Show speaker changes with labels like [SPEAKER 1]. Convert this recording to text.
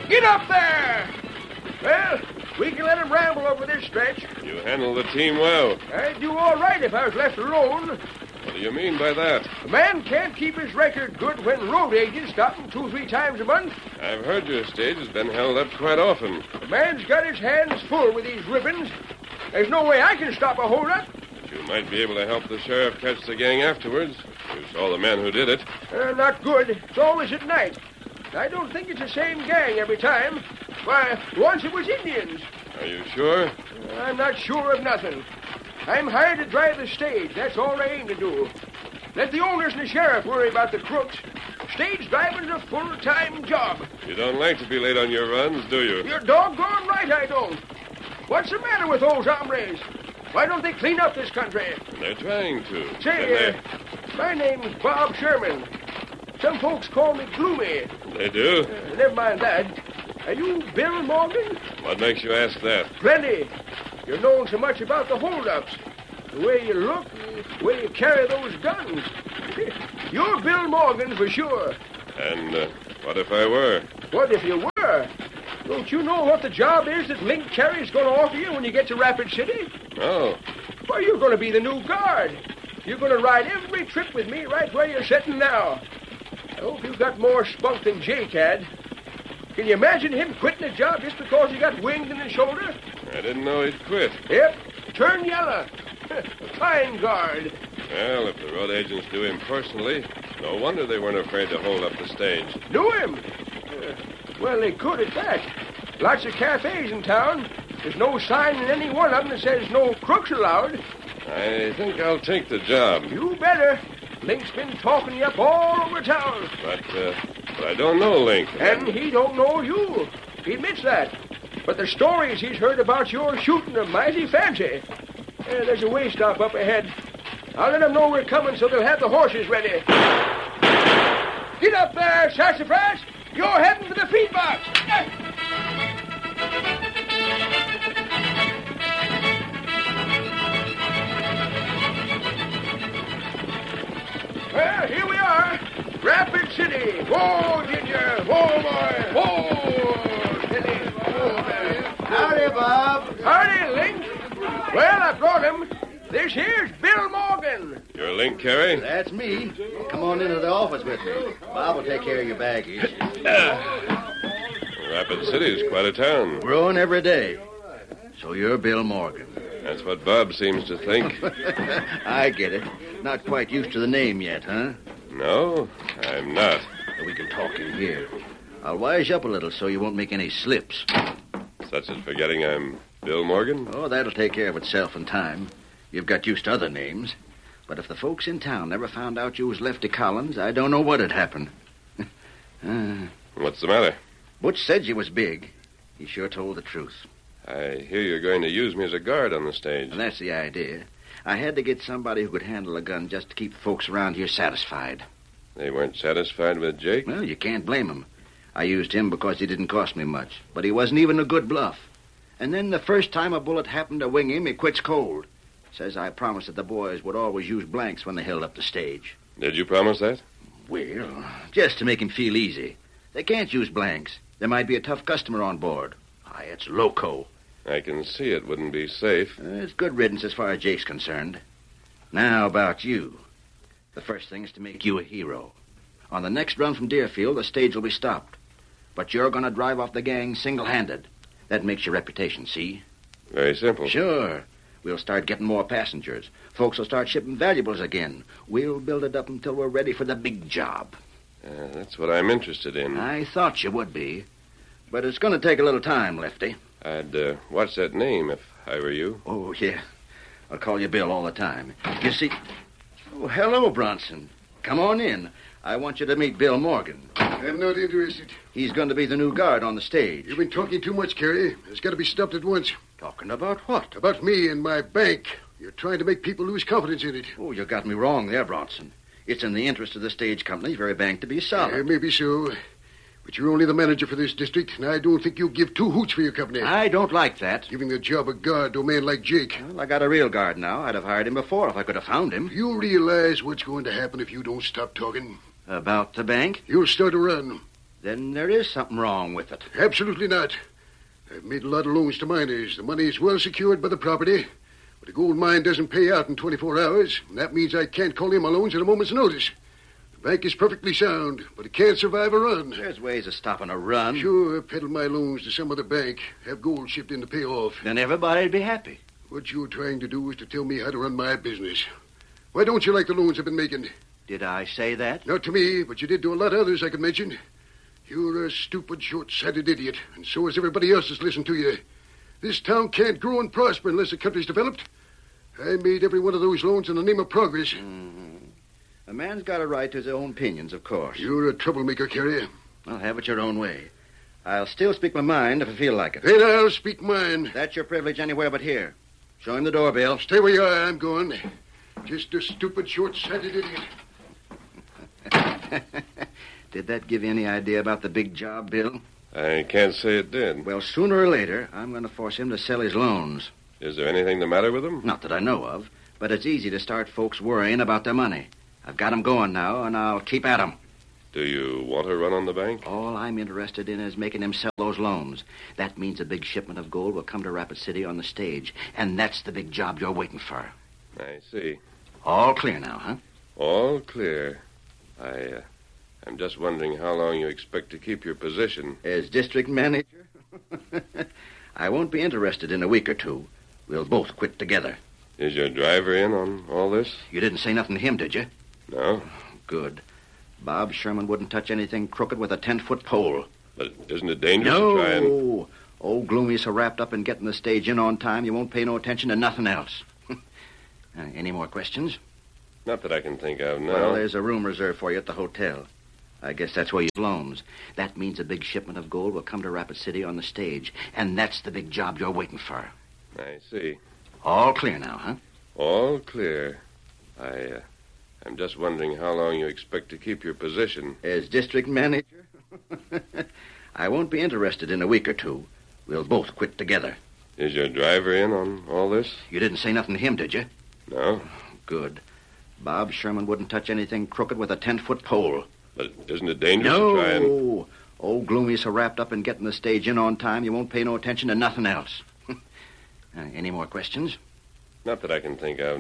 [SPEAKER 1] Get up there! Well, we can let him ramble over this stretch.
[SPEAKER 2] You handle the team well.
[SPEAKER 1] I'd do all right if I was left alone.
[SPEAKER 2] What do you mean by that?
[SPEAKER 1] A man can't keep his record good when road agents stop him 2-3 times a month.
[SPEAKER 2] I've heard your stage has been held up quite often.
[SPEAKER 1] The man's got his hands full with these ribbons. There's no way I can stop a holdup.
[SPEAKER 2] But you might be able to help the sheriff catch the gang afterwards. You saw the man who did it.
[SPEAKER 1] Not good. It's always at night. I don't think it's the same gang every time. Why, once it was Indians.
[SPEAKER 2] Are you sure?
[SPEAKER 1] I'm not sure of nothing. I'm hired to drive the stage. That's all I aim to do. Let the owners and the sheriff worry about the crooks. Stage driving's a full-time job.
[SPEAKER 2] You don't like to be late on your runs, do you?
[SPEAKER 1] You're doggone right I don't. What's the matter with those hombres? Why don't they clean up this country?
[SPEAKER 2] They're trying to.
[SPEAKER 1] Say, my name's Bob Sherman. Some folks call me Gloomy.
[SPEAKER 2] They do?
[SPEAKER 1] Never mind that. Are you Bill Morgan?
[SPEAKER 2] What makes you ask that?
[SPEAKER 1] Plenty. You're known so much about the holdups. The way you look, the way you carry those guns. You're Bill Morgan for sure.
[SPEAKER 2] And what if I were?
[SPEAKER 1] What if you were? Don't you know what the job is that Link Carey's going to offer you when you get to Rapid City?
[SPEAKER 2] No.
[SPEAKER 1] Well, you're going to be the new guard. You're going to ride every trip with me right where you're sitting now. I hope you've got more spunk than Jake had. Can you imagine him quitting a job just because he got winged in the shoulder?
[SPEAKER 2] I didn't know he'd quit.
[SPEAKER 1] Yep. Turn yellow. A fine guard.
[SPEAKER 2] Well, if the road agents knew him personally, no wonder they weren't afraid to hold up the stage.
[SPEAKER 1] Knew him? Well, they could at that. Lots of cafes in town. There's no sign in any one of them that says no crooks allowed.
[SPEAKER 2] I think I'll take the job.
[SPEAKER 1] You better. Link's been talking you up all over town.
[SPEAKER 2] But I don't know Link.
[SPEAKER 1] And he don't know you. He admits that. But the stories he's heard about your shooting are mighty fancy. There's a way stop up ahead. I'll let them know we're coming so they'll have the horses ready. Get up there, Sassafras. You're heading for the feed box. Well, here we are. Rapid City. Whoa, Ginger. Whoa, boy. Whoa, City. Whoa, man.
[SPEAKER 3] Howdy, Bob.
[SPEAKER 1] Howdy, Link. Well, I brought him. This here's Bill Morgan.
[SPEAKER 2] You're Link Carey?
[SPEAKER 3] That's me. Come on into the office with me. Bob will take care of your baggage.
[SPEAKER 2] Rapid City is quite a town.
[SPEAKER 3] Growing every day. So you're Bill Morgan.
[SPEAKER 2] That's what Bob seems to think.
[SPEAKER 3] I get it. Not quite used to the name yet, huh?
[SPEAKER 2] No, I'm not.
[SPEAKER 3] We can talk in here. I'll wise you up a little so you won't make any slips.
[SPEAKER 2] Such as forgetting I'm Bill Morgan?
[SPEAKER 3] Oh, that'll take care of itself in time. You've got used to other names. But if the folks in town never found out you was Lefty Collins, I don't know what'd happen.
[SPEAKER 2] What's the matter?
[SPEAKER 3] Butch said you was big. He sure told the truth.
[SPEAKER 2] I hear you're going to use me as a guard on the stage.
[SPEAKER 3] And that's the idea. I had to get somebody who could handle a gun just to keep the folks around here satisfied.
[SPEAKER 2] They weren't satisfied with Jake?
[SPEAKER 3] Well, you can't blame them. I used him because he didn't cost me much. But he wasn't even a good bluff. And then the first time a bullet happened to wing him, he quits cold. Says I promised that the boys would always use blanks when they held up the stage.
[SPEAKER 2] Did you promise that?
[SPEAKER 3] Well, just to make him feel easy. They can't use blanks. There might be a tough customer on board. Why, it's loco.
[SPEAKER 2] I can see it wouldn't be safe.
[SPEAKER 3] It's good riddance as far as Jake's concerned. Now about you. The first thing is to make you a hero. On the next run from Deerfield, the stage will be stopped. But you're going to drive off the gang single-handed. That makes your reputation, see?
[SPEAKER 2] Very simple.
[SPEAKER 3] Sure. We'll start getting more passengers. Folks will start shipping valuables again. We'll build it up until we're ready for the big job.
[SPEAKER 2] That's what I'm interested in.
[SPEAKER 3] I thought you would be. But it's going to take a little time, Lefty.
[SPEAKER 2] I'd watch that name if I were you.
[SPEAKER 3] Oh, yeah. I'll call you Bill all the time. You see... Oh, hello, Bronson. Come on in. I want you to meet Bill Morgan.
[SPEAKER 4] I'm not interested.
[SPEAKER 3] He's going to be the new guard on the stage.
[SPEAKER 4] You've been talking too much, Carey. It's got to be stopped at once.
[SPEAKER 3] Talking about what?
[SPEAKER 4] About me and my bank. You're trying to make people lose confidence in it.
[SPEAKER 3] Oh, you got me wrong there, Bronson. It's in the interest of the stage company for a bank to be solid.
[SPEAKER 4] Maybe so. But you're only the manager for this district, and I don't think you'll give two hoots for your company.
[SPEAKER 3] I don't like that.
[SPEAKER 4] Giving the job of guard to a man like Jake.
[SPEAKER 3] Well, I got a real guard now. I'd have hired him before if I could have found him.
[SPEAKER 4] You realize what's going to happen if you don't stop talking?
[SPEAKER 3] About the bank?
[SPEAKER 4] You'll start a run.
[SPEAKER 3] Then there is something wrong with it.
[SPEAKER 4] Absolutely not. I've made a lot of loans to miners. The money's well secured by the property. But a gold mine doesn't pay out in 24 hours. And that means I can't call in my loans at a moment's notice. The bank is perfectly sound, but it can't survive a run.
[SPEAKER 3] There's ways of stopping a run.
[SPEAKER 4] Sure, peddle my loans to some other bank. Have gold shipped in to pay off.
[SPEAKER 3] Then everybody'd be happy.
[SPEAKER 4] What you're trying to do is to tell me how to run my business. Why don't you like the loans I've been making?
[SPEAKER 3] Did I say that?
[SPEAKER 4] Not to me, but you did to a lot of others I could mention. You're a stupid, short-sighted idiot, and so is everybody else that's listened to you. This town can't grow and prosper unless the country's developed. I made every one of those loans in the name of progress.
[SPEAKER 3] A man's got a right to his own opinions, of course.
[SPEAKER 4] You're a troublemaker, Carey.
[SPEAKER 3] Well, have it your own way. I'll still speak my mind if I feel like it.
[SPEAKER 4] Then I'll speak mine.
[SPEAKER 3] That's your privilege anywhere but here. Show him the door, Bill.
[SPEAKER 4] Stay where you are. I'm going. Just a stupid, short-sighted idiot.
[SPEAKER 3] Did that give you any idea about the big job, Bill?
[SPEAKER 2] I can't say it did.
[SPEAKER 3] Well, sooner or later, I'm going to force him to sell his loans.
[SPEAKER 2] Is there anything the matter with him?
[SPEAKER 3] Not that I know of, but it's easy to start folks worrying about their money. I've got 'em going now, and I'll keep at 'em.
[SPEAKER 2] Do you want to run on the bank?
[SPEAKER 3] All I'm interested in is making him sell those loans. That means a big shipment of gold will come to Rapid City on the stage, and that's the big job you're waiting for.
[SPEAKER 2] I see.
[SPEAKER 3] All clear now, huh?
[SPEAKER 2] All clear. I'm just wondering how long you expect to keep your position.
[SPEAKER 3] As district manager? I won't be interested in a week or two. We'll both quit together.
[SPEAKER 2] Is your driver in on all this?
[SPEAKER 3] You didn't say nothing to him, did you?
[SPEAKER 2] No.
[SPEAKER 3] Good. Bob Sherman wouldn't touch anything crooked with a 10-foot pole.
[SPEAKER 2] But isn't it dangerous to try and...
[SPEAKER 3] No. Old Gloomy's so wrapped up in getting the stage in on time, you won't pay no attention to nothing else. Any more questions?
[SPEAKER 2] Not that I can think of, no.
[SPEAKER 3] Well, there's a room reserved for you at the hotel. I guess that's where you loans. That means a big shipment of gold will come to Rapid City on the stage, and that's the big job you're waiting for.
[SPEAKER 2] I see.
[SPEAKER 3] All clear now, huh?
[SPEAKER 2] All clear. I'm just wondering how long you expect to keep your position.
[SPEAKER 3] As district manager? I won't be interested in a week or two. We'll both quit together.
[SPEAKER 2] Is your driver in on all this?
[SPEAKER 3] You didn't say nothing to him, did you?
[SPEAKER 2] No.
[SPEAKER 3] Good. Bob Sherman wouldn't touch anything crooked with a 10-foot pole.
[SPEAKER 2] But isn't it dangerous to try and...
[SPEAKER 3] No. Old Gloomy's so wrapped up in getting the stage in on time, you won't pay no attention to nothing else. Any more questions?
[SPEAKER 2] Not that I can think of.